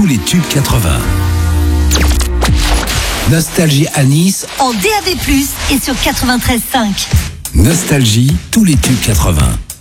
tous les tubes 80. Nostalgie à Nice en DAB+, et sur 93.5. Nostalgie, tous les tubes 80.